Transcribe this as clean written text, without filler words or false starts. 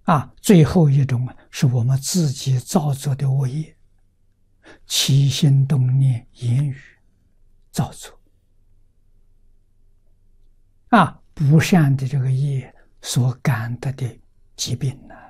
最后一种是我们自己造作的恶业，起心动念、言语造作不善的这个业所感得的疾病呢。